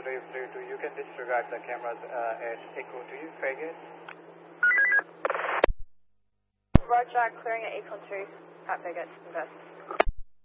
Brave 32, you can disregard the cameras at Echo 2, Vegas. Roger, clearing at Econ 2 at Vegas, invest.